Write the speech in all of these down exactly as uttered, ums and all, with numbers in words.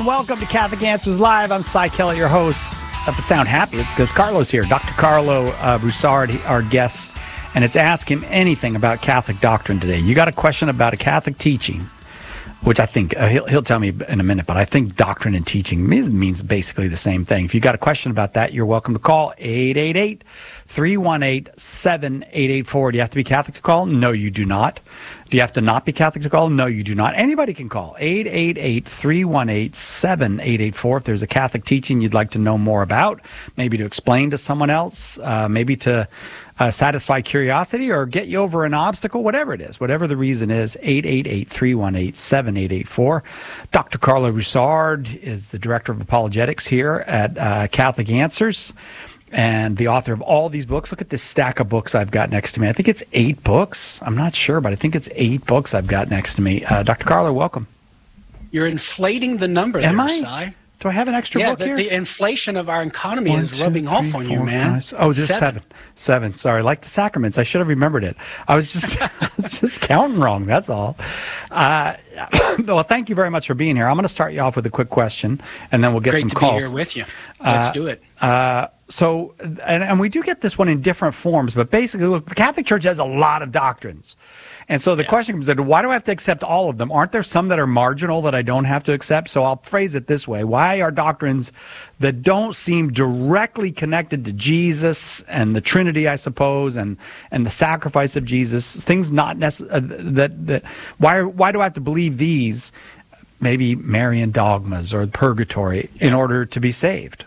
and welcome to Catholic Answers Live. I'm Cy Kellett, your host. If I sound happy, it's because Carlo's here. Doctor Carlo uh, Broussard, our guest, and it's Ask Him Anything about Catholic doctrine today. You got a question about a Catholic teaching, which I think uh, he'll, he'll tell me in a minute, but I think doctrine and teaching means, means basically the same thing. If you got a question about that, you're welcome to call eight eight eight, three one eight, seven eight eight four. Do you have to be Catholic to call? No, you do not. Do you have to not be Catholic to call? No, you do not. Anybody can call eight eight eight, three one eight, seven eight eight four if there's a Catholic teaching you'd like to know more about, maybe to explain to someone else, uh, maybe to uh, satisfy curiosity or get you over an obstacle, whatever it is, whatever the reason is, eight eight eight, three one eight, seven eight eight four. Doctor Carlo Broussard is the Director of Apologetics here at uh, Catholic Answers, and the author of all these books. Look at this stack of books I've got next to me. I think it's eight books. I'm not sure, but I think it's eight books I've got next to me. Uh, Doctor Carlo, welcome. You're inflating the number Am there, I? Cy. Do I have an extra yeah, book the, here? the inflation of our economy One, is two, rubbing three, off on four, you, man. five, oh, just seven. seven. Seven, sorry. Like the sacraments. I should have remembered it. I was just I was just counting wrong, that's all. Uh, well, thank you very much for being here. I'm going to start you off with a quick question, and then we'll get Great some to calls. be here with you. Let's Uh, do it. Uh, so, and, and we do get this one in different forms, but basically, look, the Catholic Church has a lot of doctrines. And so the Yeah. question comes in, why do I have to accept all of them? Aren't there some that are marginal that I don't have to accept? So I'll phrase it this way. Why are doctrines that don't seem directly connected to Jesus and the Trinity, I suppose, and, and the sacrifice of Jesus, things not necessary, uh, that, that, why, why do I have to believe these, maybe Marian dogmas or purgatory, in order to be saved?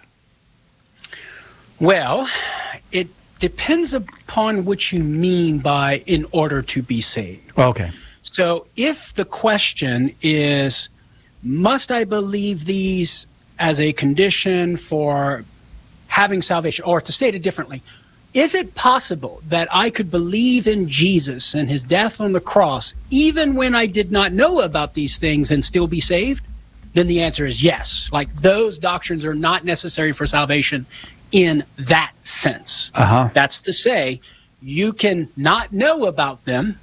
Well, it depends upon what you mean by in order to be saved. Okay. So if the question is, must I believe these as a condition for having salvation? Or to state it differently, is it possible that I could believe in Jesus and his death on the cross even when I did not know about these things and still be saved? Then the answer is yes. Like, those doctrines are not necessary for salvation in that sense. Uh-huh. That's to say, you can not know about them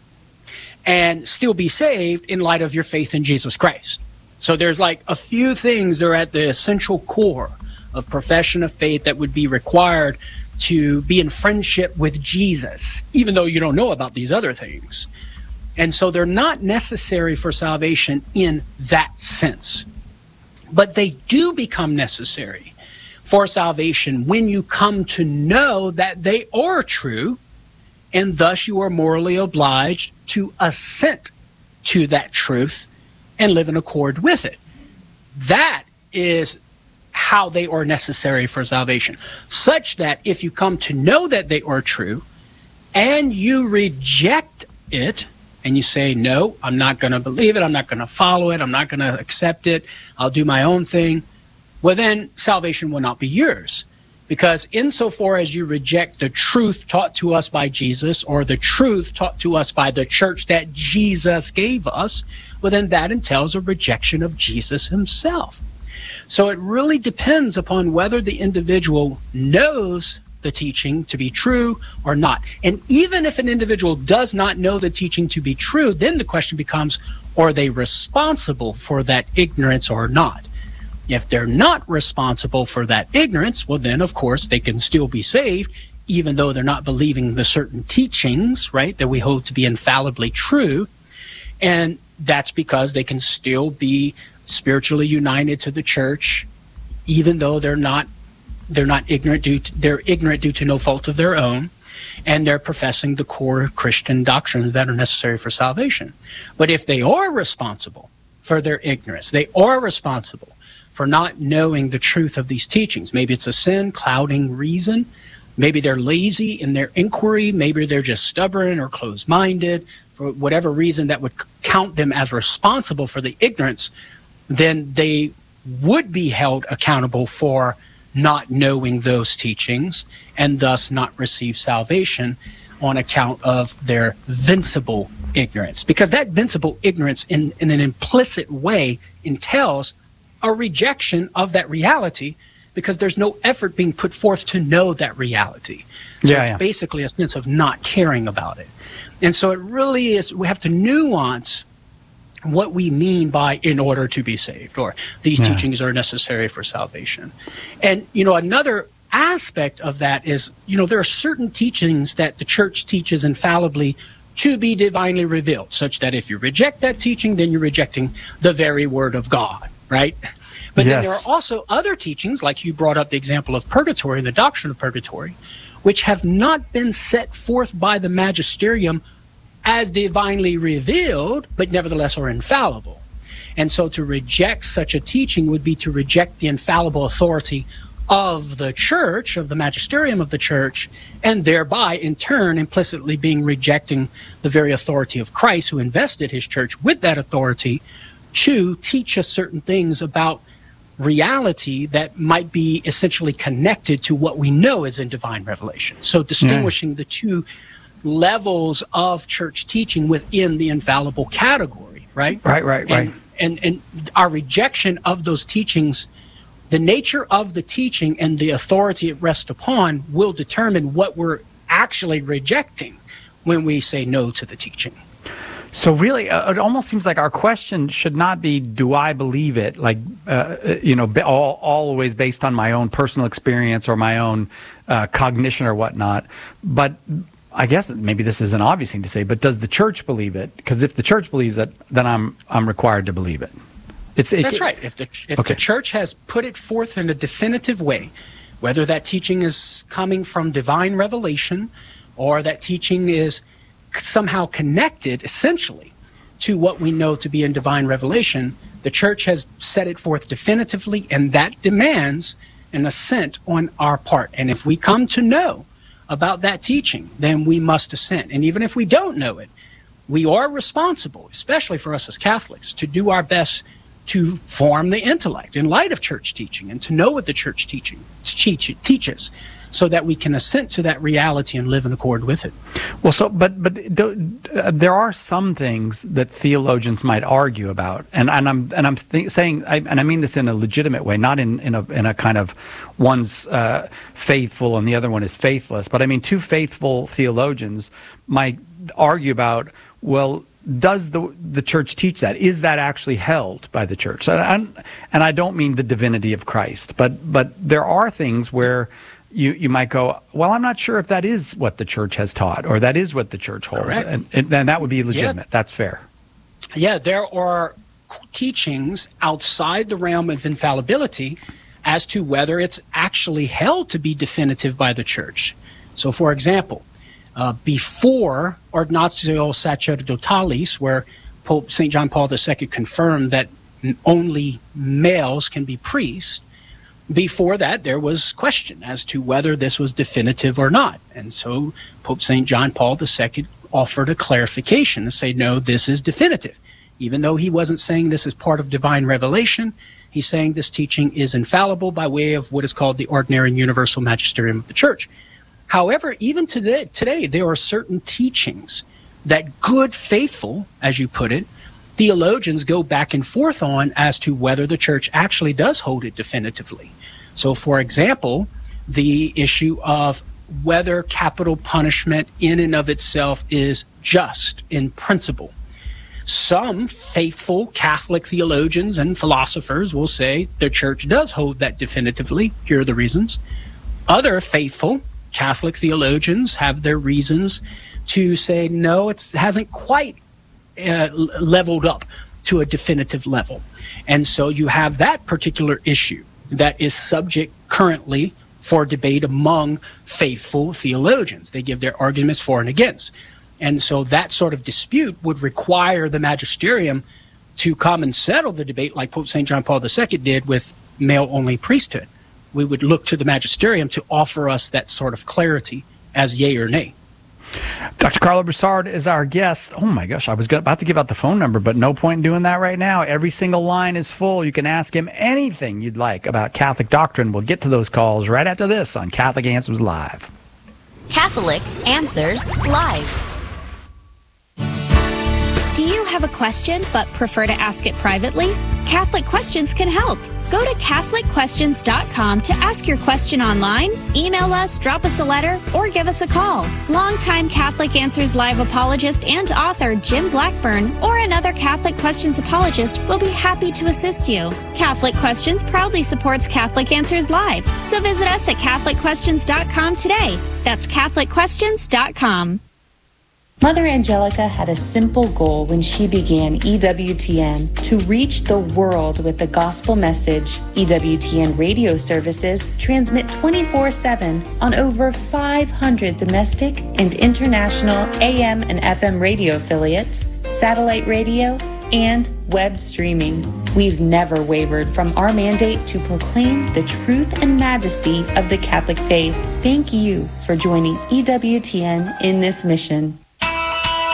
and still be saved in light of your faith in Jesus Christ. So there's like a few things that are at the essential core of profession of faith that would be required to be in friendship with Jesus, even though you don't know about these other things. And so they're not necessary for salvation in that sense. But they do become necessary for salvation when you come to know that they are true, and thus you are morally obliged to assent to that truth and live in accord with it. That is how they are necessary for salvation, such that if you come to know that they are true and you reject it and you say, no, I'm not going to believe it, I'm not going to follow it, I'm not going to accept it, I'll do my own thing, well, then salvation will not be yours. Because insofar as you reject the truth taught to us by Jesus, or the truth taught to us by the church that Jesus gave us, well, then that entails a rejection of Jesus himself. So it really depends upon whether the individual knows the teaching to be true or not. And even if an individual does not know the teaching to be true, then the question becomes, are they responsible for that ignorance or not? If they're not responsible for that ignorance, well, then, of course, they can still be saved, even though they're not believing the certain teachings, right, that we hold to be infallibly true. And that's because they can still be spiritually united to the church, even though they're not they're not ignorant due to, they're ignorant due to no fault of their own, and they're professing the core Christian doctrines that are necessary for salvation. But if they are responsible for their ignorance, they are responsible for not knowing the truth of these teachings. Maybe it's a sin clouding reason. Maybe they're lazy in their inquiry. Maybe they're just stubborn or closed-minded. For whatever reason that would count them as responsible for the ignorance, then they would be held accountable for not knowing those teachings and thus not receive salvation on account of their vincible ignorance. Because that vincible ignorance in, in an implicit way entails a rejection of that reality, because there's no effort being put forth to know that reality. So yeah, it's yeah. basically a sense of not caring about it. And so it really is, we have to nuance what we mean by in order to be saved, or these Yeah. teachings are necessary for salvation. And, you know, another aspect of that is, you know, there are certain teachings that the church teaches infallibly to be divinely revealed, such that if you reject that teaching, then you're rejecting the very word of God, right? But then Yes. there are also other teachings, like you brought up the example of purgatory, the doctrine of purgatory, which have not been set forth by the magisterium as divinely revealed, but nevertheless are infallible. And so to reject such a teaching would be to reject the infallible authority of the church, of the magisterium of the church, and thereby, in turn, implicitly being rejecting the very authority of Christ, who invested his church with that authority to teach us certain things about reality that might be essentially connected to what we know is in divine revelation. So distinguishing yeah. the two levels of church teaching within the infallible category, right? Right, right, and, right. And, and our rejection of those teachings, the nature of the teaching and the authority it rests upon will determine what we're actually rejecting when we say no to the teaching. So really, uh, it almost seems like our question should not be, do I believe it? Like, uh, you know, all, always based on my own personal experience or my own uh, cognition or whatnot. But I guess maybe this is an obvious thing to say, but does the church believe it? Because if the church believes it, then I'm I'm required to believe it. It's, it That's right. If the if okay. the church has put it forth in a definitive way, whether that teaching is coming from divine revelation or that teaching is somehow connected essentially to what we know to be in divine revelation, the church has set it forth definitively, and that demands an assent on our part. And if we come to know about that teaching, then we must assent. And even if we don't know it, we are responsible, especially for us as Catholics, to do our best to form the intellect in light of church teaching and to know what the church teaching teach, teaches, so that we can assent to that reality and live in accord with it. Well, so but but do, uh, there are some things that theologians might argue about, and and I'm and I'm th- saying, I, and I mean this in a legitimate way, not in in a in a kind of one's uh, faithful and the other one is faithless, but I mean two faithful theologians might argue about, well, does the the church teach that? Is that actually held by the church? And I, and I don't mean the divinity of Christ, but but there are things where you you might go, well, I'm not sure if that is what the church has taught, or that is what the church holds, and, and then that would be legitimate. Yeah. That's fair. Yeah, there are teachings outside the realm of infallibility as to whether it's actually held to be definitive by the church. So, for example, uh, before Ordinatio Sacerdotalis, where Pope Saint John Paul the Second confirmed that only males can be priests, before that, there was question as to whether this was definitive or not. And so Pope Saint John Paul the Second offered a clarification to say, no, this is definitive. Even though he wasn't saying this is part of divine revelation, he's saying this teaching is infallible by way of what is called the ordinary and universal magisterium of the church. However, even today, today there are certain teachings that good, faithful, as you put it, theologians go back and forth on as to whether the church actually does hold it definitively. So, for example, the issue of whether capital punishment in and of itself is just in principle. Some faithful Catholic theologians and philosophers will say the church does hold that definitively. Here are the reasons. Other faithful Catholic theologians have their reasons to say, no, it hasn't quite Uh, leveled up to a definitive level. And so you have that particular issue that is subject currently for debate among faithful theologians. They give their arguments for and against. And so that sort of dispute would require the magisterium to come and settle the debate like Pope Saint John Paul the Second did with male-only priesthood. We would look to the magisterium to offer us that sort of clarity as yea or nay. Doctor Carlo Broussard is our guest. Oh my gosh, I was about to give out the phone number, but no point in doing that right now. Every single line is full. You can ask him anything you'd like about Catholic doctrine. We'll get to those calls right after this on Catholic Answers Live. Catholic Answers Live. Do you have a question but prefer to ask it privately? Catholic Questions can help. Go to Catholic Questions dot com to ask your question online, email us, drop us a letter, or give us a call. Longtime Catholic Answers Live apologist and author Jim Blackburn or another Catholic Questions apologist will be happy to assist you. Catholic Questions proudly supports Catholic Answers Live, so visit us at Catholic Questions dot com today. That's Catholic Questions dot com. Mother Angelica had a simple goal when she began E W T N: to reach the world with the gospel message. E W T N radio services transmit twenty-four seven on over five hundred domestic and international A M and F M radio affiliates, satellite radio, and web streaming. We've never wavered from our mandate to proclaim the truth and majesty of the Catholic faith. Thank you for joining E W T N in this mission.